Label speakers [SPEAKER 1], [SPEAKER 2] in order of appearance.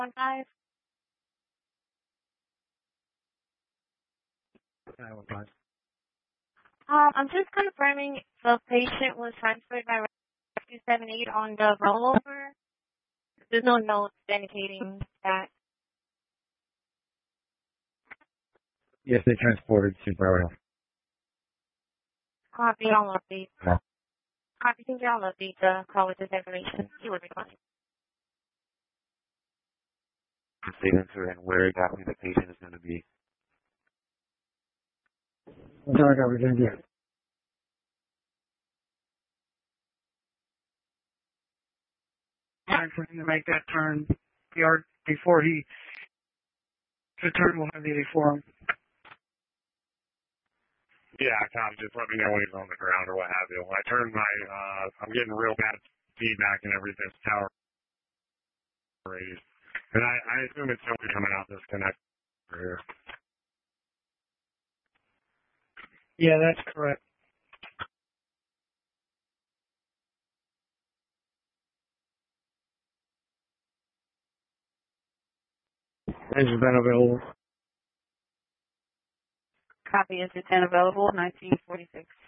[SPEAKER 1] 5. I'm just confirming the patient was transferred by Rescue 78 on the rollover. There's no notes indicating that.
[SPEAKER 2] Yes, they transported to Broward Health.
[SPEAKER 1] Copy, I'll update.
[SPEAKER 2] No.
[SPEAKER 1] Copy, thank you, I'll update the call with this information. You would respond.
[SPEAKER 3] Statements and where exactly the patient is going to be.
[SPEAKER 2] Sorry, Virginia.
[SPEAKER 4] Time for him to make that turn before he return. We'll have the for him.
[SPEAKER 5] Yeah, Tom, just let me know when he's on the ground or what have you. I turned my, I'm getting real bad feedback and everything. Tower raised. And I assume it's something coming out this connector here.
[SPEAKER 4] Yeah, that's correct.
[SPEAKER 2] Has been available.
[SPEAKER 6] Copy is 10 available, 1946.